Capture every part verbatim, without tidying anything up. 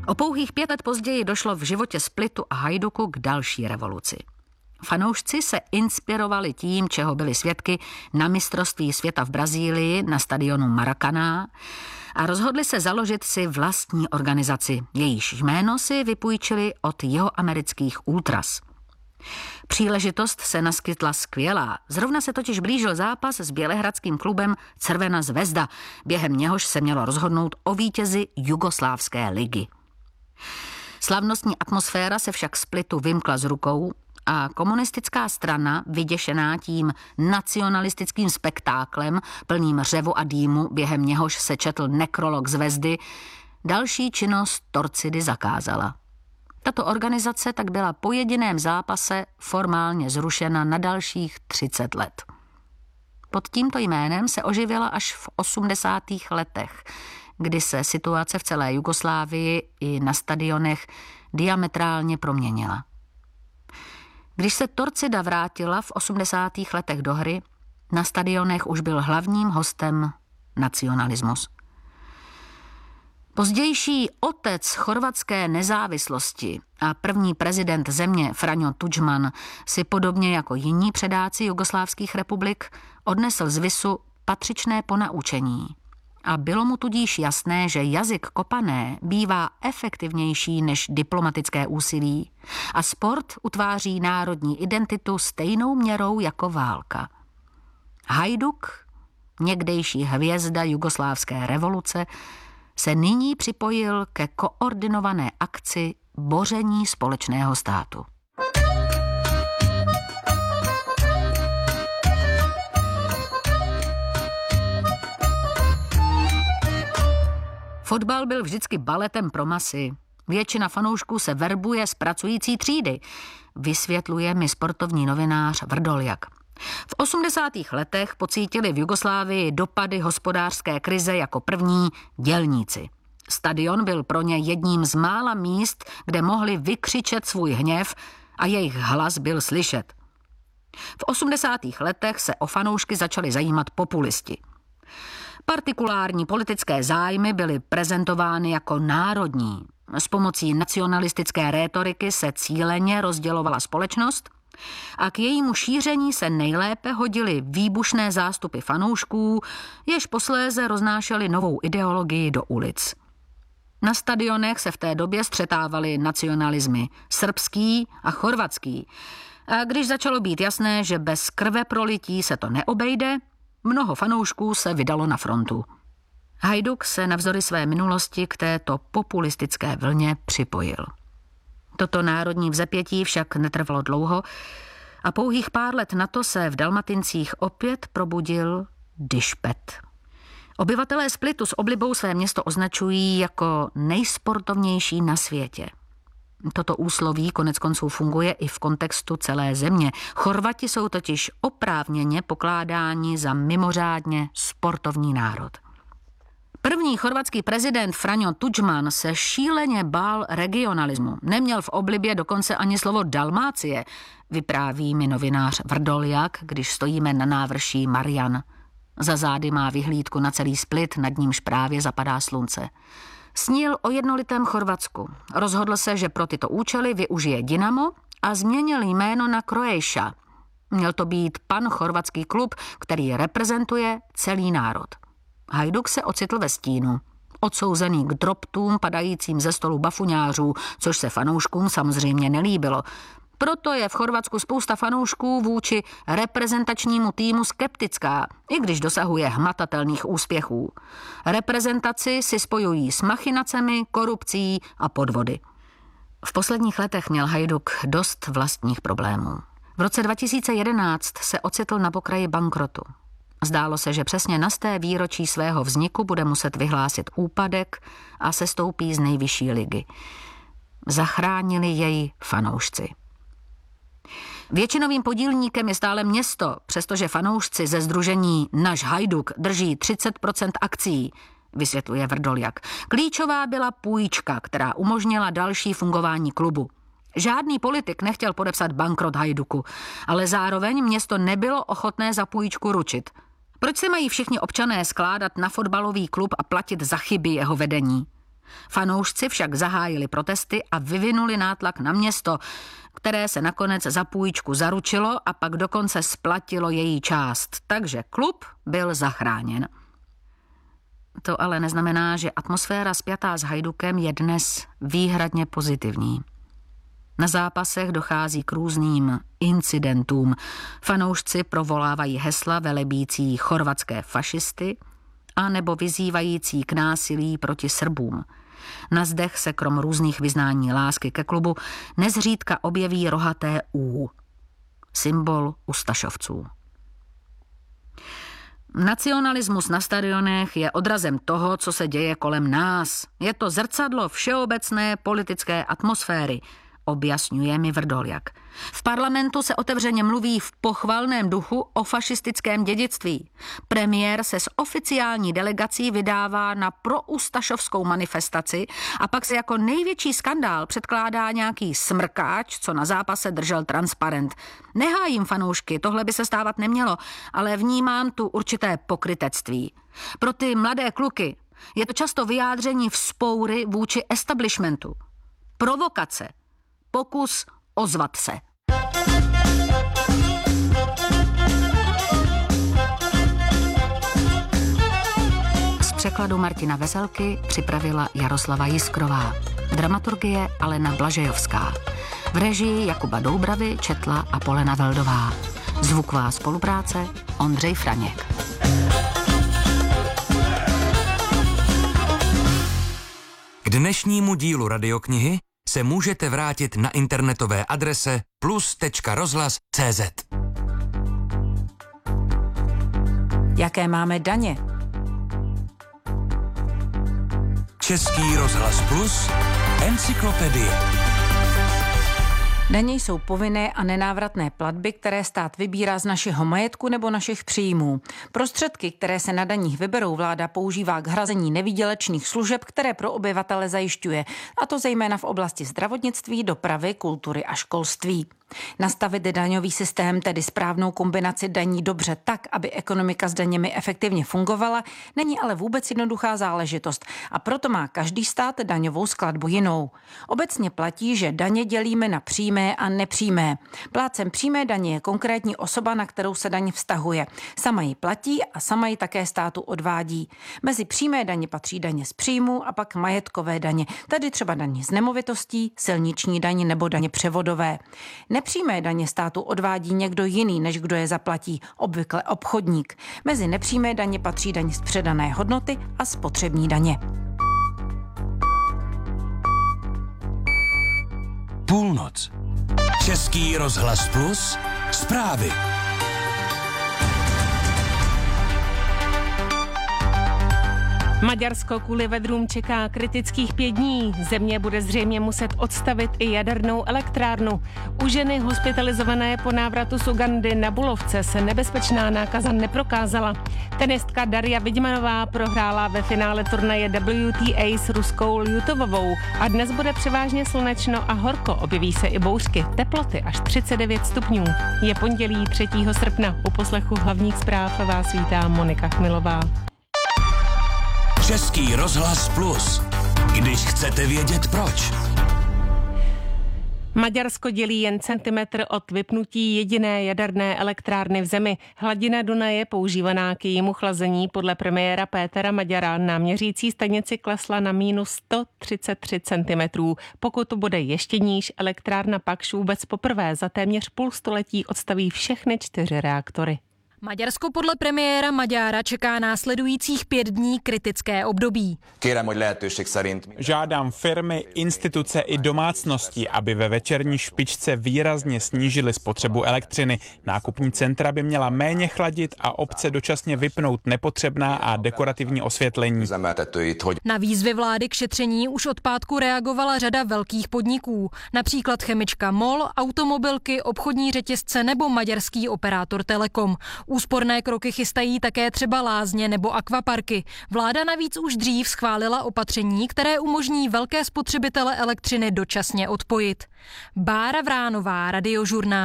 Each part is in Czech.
O pouhých pět let později došlo v životě Splitu a Hajduku k další revoluci. Fanoušci se inspirovali tím, čeho byli svědky na mistrovství světa v Brazílii na stadionu Maracaná a rozhodli se založit si vlastní organizaci, jejíž jméno si vypůjčili od jihoamerických ultras. Příležitost se naskytla skvělá. Zrovna se totiž blížil zápas s bělehradským klubem Crvena zvezda, během něhož se mělo rozhodnout o vítězi Jugoslávské ligy. Slavnostní atmosféra se však Splitu vymkla z rukou a komunistická strana, vyděšená tím nacionalistickým spektáklem plným řevu a dýmu, během něhož se četl nekrolog zvezdy, další činnost Torcidy zakázala. Tato organizace tak byla po jediném zápase formálně zrušena na dalších třicet let. Pod tímto jménem se oživila až v osmdesátých letech, kdy se situace v celé Jugoslávii i na stadionech diametrálně proměnila. Když se Torcida vrátila v osmdesátých letech do hry, na stadionech už byl hlavním hostem nacionalismus. Pozdější otec chorvatské nezávislosti a první prezident země Franjo Tudžman si podobně jako jiní předáci jugoslávských republik odnesl z Visu patřičné ponaučení. A bylo mu tudíž jasné, že jazyk kopané bývá efektivnější než diplomatické úsilí a sport utváří národní identitu stejnou měrou jako válka. Hajduk, někdejší hvězda jugoslávské revoluce, se nyní připojil ke koordinované akci boření společného státu. Fotbal byl vždycky baletem pro masy. Většina fanoušků se verbuje z pracující třídy, vysvětluje mi sportovní novinář Vrdoljak. V osmdesátých letech pocítili v Jugoslávii dopady hospodářské krize jako první dělníci. Stadion byl pro ně jedním z mála míst, kde mohli vykřičet svůj hněv a jejich hlas byl slyšet. V osmdesátých letech se o fanoušky začali zajímat populisti. Partikulární politické zájmy byly prezentovány jako národní. S pomocí nacionalistické rétoriky se cíleně rozdělovala společnost a k jejímu šíření se nejlépe hodily výbušné zástupy fanoušků, jež posléze roznášely novou ideologii do ulic. Na stadionech se v té době střetávaly nacionalismy srbský a chorvatský. A když začalo být jasné, že bez krve prolití se to neobejde, mnoho fanoušků se vydalo na frontu. Hajduk se navzdory své minulosti k této populistické vlně připojil. Toto národní vzepětí však netrvalo dlouho a pouhých pár let na to se v Dalmatincích opět probudil dišpet. Obyvatelé Splitu s oblibou své město označují jako nejsportovnější na světě. Toto úsloví koneckonců funguje i v kontextu celé země. Chorvati jsou totiž oprávněně pokládáni za mimořádně sportovní národ. První chorvatský prezident Franjo Tudžman se šíleně bál regionalismu. Neměl v oblibě dokonce ani slovo Dalmácie, vypráví mi novinář Vrdoljak, když stojíme na návrší Marian. Za zády má vyhlídku na celý Split, nad nímž právě zapadá slunce. Snil o jednolitém Chorvatsku. Rozhodl se, že pro tyto účely využije Dinamo a změnil jméno na Croatia. Měl to být pan-chorvatský klub, který reprezentuje celý národ. Hajduk se ocitl ve stínu. Odsouzený k droptům padajícím ze stolu bafuňářů, což se fanouškům samozřejmě nelíbilo. Proto je v Chorvatsku spousta fanoušků vůči reprezentačnímu týmu skeptická, i když dosahuje hmatatelných úspěchů. Reprezentaci si spojují s machinacemi, korupcí a podvody. V posledních letech měl Hajduk dost vlastních problémů. V roce dva tisíce jedenáct se ocitl na pokraji bankrotu. Zdálo se, že přesně na sté výročí svého vzniku bude muset vyhlásit úpadek a sestoupí z nejvyšší ligy. Zachránili jej fanoušci. Většinovým podílníkem je stále město, přestože fanoušci ze sdružení Naš Hajduk drží třicet procent akcií, vysvětluje Vrdoljak. Klíčová byla půjčka, která umožnila další fungování klubu. Žádný politik nechtěl podepsat bankrot Hajduku, ale zároveň město nebylo ochotné za půjčku ručit. Proč se mají všichni občané skládat na fotbalový klub a platit za chyby jeho vedení? Fanoušci však zahájili protesty a vyvinuli nátlak na město, které se nakonec za půjčku zaručilo a pak dokonce splatilo její část. Takže klub byl zachráněn. To ale neznamená, že atmosféra spjatá s Hajdukem je dnes výhradně pozitivní. Na zápasech dochází k různým incidentům. Fanoušci provolávají hesla velebící chorvatské fašisty a nebo vyzývající k násilí proti Srbům. Na zdech se krom různých vyznání lásky ke klubu nezřídka objeví rohaté U, symbol ustašovců. Nacionalismus na stadionech je odrazem toho, co se děje kolem nás. Je to zrcadlo všeobecné politické atmosféry, objasňuje mi Vrdoljak. V parlamentu se otevřeně mluví v pochvalném duchu o fašistickém dědictví. Premiér se s oficiální delegací vydává na proustašovskou manifestaci a pak se jako největší skandál předkládá nějaký smrkáč, co na zápase držel transparent. Nehájím fanoušky, tohle by se stávat nemělo, ale vnímám tu určité pokrytectví. Pro ty mladé kluky je to často vyjádření vzpoury vůči establishmentu. Provokace. Pokus ozvat se. Z překladu Martina Veselky připravila Jaroslava Jiskrová. Dramaturgie Alena Blažejovská. V režii Jakuba Doubravy četla Apolena Veldová. Zvuková spolupráce Ondřej Franěk. K dnešnímu dílu Radioknihy se můžete vrátit na internetové adrese plus tečka rozhlas tečka cé zet. Jaké máme daně? Český rozhlas Plus, encyklopedie. Daně jsou povinné a nenávratné platby, které stát vybírá z našeho majetku nebo našich příjmů. Prostředky, které se na daních vyberou, vláda používá k hrazení nevýdělečných služeb, které pro obyvatele zajišťuje, a to zejména v oblasti zdravotnictví, dopravy, kultury a školství. Nastavit daňový systém, tedy správnou kombinaci daní dobře tak, aby ekonomika s daněmi efektivně fungovala, není ale vůbec jednoduchá záležitost a proto má každý stát daňovou skladbu jinou. Obecně platí, že daně dělíme na přímé a nepřímé. Plátcem přímé daně je konkrétní osoba, na kterou se daň vztahuje. Sama ji platí a sama ji také státu odvádí. Mezi přímé daně patří daně z příjmu a pak majetkové daně, tedy třeba daně z nemovitostí, silniční daně nebo daně převodové. Nepřímé daně státu odvádí někdo jiný, než kdo je zaplatí, obvykle obchodník. Mezi nepřímé daně patří daně z předané hodnoty a spotřební daně. Půlnoc. Český rozhlas Plus, zprávy. Maďarsko kvůli vedrům čeká kritických pět dní. Země bude zřejmě muset odstavit i jadernou elektrárnu. U ženy hospitalizované po návratu z Ugandy na Bulovce se nebezpečná nákaza neprokázala. Tenistka Daria Vidmanová prohrála ve finále turnaje W T A s ruskou Ljutovovou a dnes bude převážně slunečno a horko. Objeví se i bouřky, teploty až třicet devět stupňů. Je pondělí třetího srpna. U poslechu hlavních zpráv vás vítá Monika Chmilová. Český rozhlas Plus. Když chcete vědět proč. Maďarsko dělí jen centimetr od vypnutí jediné jaderné elektrárny v zemi. Hladina Dunaje používaná k jejímu chlazení podle premiéra Pétera Maďara na měřící stanici klesla na mínus sto třicet tři centimetrů. Pokud to bude ještě níž, elektrárna pak vůbec poprvé za téměř půl století odstaví všechny čtyři reaktory. Maďarsko podle premiéra Maďára čeká následujících pět dní kritické období. Žádám firmy, instituce i domácnosti, aby ve večerní špičce výrazně snížily spotřebu elektřiny. Nákupní centra by měla méně chladit a obce dočasně vypnout nepotřebná a dekorativní osvětlení. Na výzvy vlády k šetření už od pátku reagovala řada velkých podniků, například chemička MOL, automobilky, obchodní řetězce nebo maďarský operátor Telekom. Úsporné kroky chystají také třeba lázně nebo akvaparky. Vláda navíc už dřív schválila opatření, které umožní velké spotřebitele elektřiny dočasně odpojit. Bára Vránová, Radiožurnál.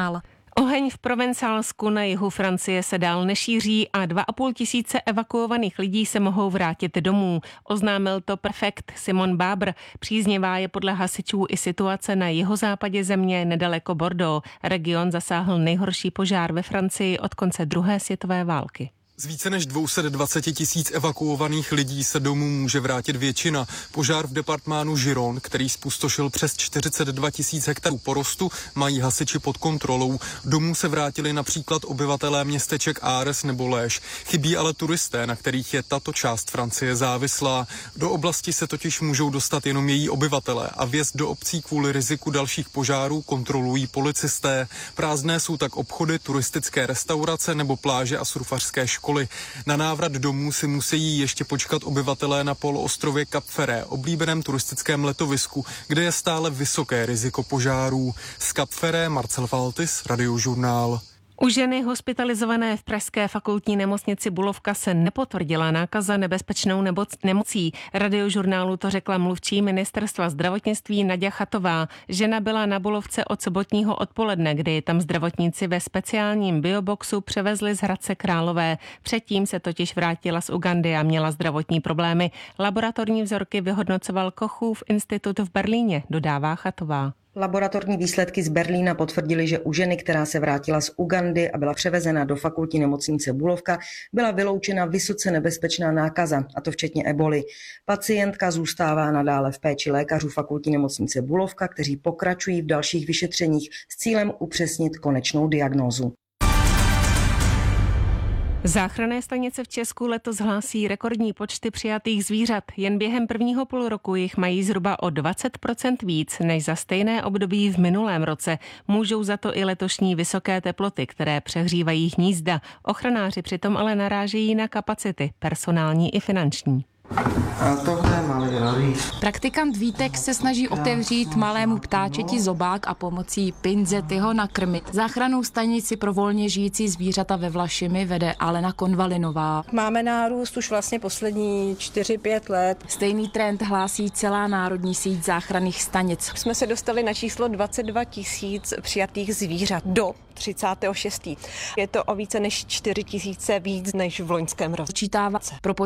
Oheň v Provencálsku na jihu Francie se dál nešíří a dva a půl tisíce evakuovaných lidí se mohou vrátit domů. Oznámil to prefekt Simon Babr. Příznivá je podle hasičů i situace na jihozápadě země nedaleko Bordeaux. Region zasáhl nejhorší požár ve Francii od konce druhé světové války. Z více než dvě stě dvacet tisíc evakuovaných lidí se domů může vrátit většina. Požár v departmánu Giron, který spustošil přes čtyřicet dva tisíc hektarů porostu, mají hasiči pod kontrolou. Domů se vrátili například obyvatelé městeček Ares nebo Léž. Chybí ale turisté, na kterých je tato část Francie závislá. Do oblasti se totiž můžou dostat jenom její obyvatelé a vjezd do obcí kvůli riziku dalších požárů kontrolují policisté. Prázdné jsou tak obchody, turistické restaurace nebo pláže a surfařské školy. Na návrat domů si musí ještě počkat obyvatelé na poloostrově Cap Ferret, oblíbeném turistickém letovisku, kde je stále vysoké riziko požárů. Z Cap Ferret Marcel Valtis, Radiožurnál. U ženy hospitalizované v pražské fakultní nemocnici Bulovka se nepotvrdila nákaza nebezpečnou nemocí. Radiožurnálu to řekla mluvčí ministerstva zdravotnictví Naďa Chatová. Žena byla na Bulovce od sobotního odpoledne, kdy ji tam zdravotníci ve speciálním bioboxu převezli z Hradce Králové. Předtím se totiž vrátila z Ugandy a měla zdravotní problémy. Laboratorní vzorky vyhodnocoval Kochův institut v Berlíně, dodává Chatová. Laboratorní výsledky z Berlína potvrdily, že u ženy, která se vrátila z Ugandy a byla převezena do fakultní nemocnice Bulovka, byla vyloučena vysoce nebezpečná nákaza, a to včetně eboli. Pacientka zůstává nadále v péči lékařů fakultní nemocnice Bulovka, kteří pokračují v dalších vyšetřeních s cílem upřesnit konečnou diagnózu. Záchranné stanice v Česku letos hlásí rekordní počty přijatých zvířat. Jen během prvního půl roku jich mají zhruba o dvacet procent víc než za stejné období v minulém roce. Můžou za to i letošní vysoké teploty, které přehřívají hnízda. Ochranáři přitom ale narážejí na kapacity, personální i finanční. A tohle malý rolí. Praktikant Vítek se snaží otevřít malému ptáčeti zobák a pomocí pinzety ho nakrmit. Záchrannou stanici pro volně žijící zvířata ve Vlašimi vede Alena Konvalinová. Máme nárůst už vlastně poslední čtyři pět let. Stejný trend hlásí celá národní síť záchranných stanic. Jsme se dostali na číslo dvacet dva tisíc přijatých zvířat do třicátého šestého Je to o více než čtyři tisíce víc než v loňském roce. Pro